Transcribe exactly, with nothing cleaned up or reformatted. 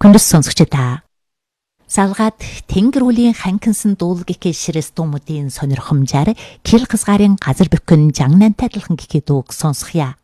Хүндэс сонсогчдаа. Салгаад тэнгэр үлийн ханкинсан дуулал гэхээ ширэс думуудын сонирхомжаар кил хасгарын газар бөхөн жангнантай адилхан гэхээ дууг сонсхъя.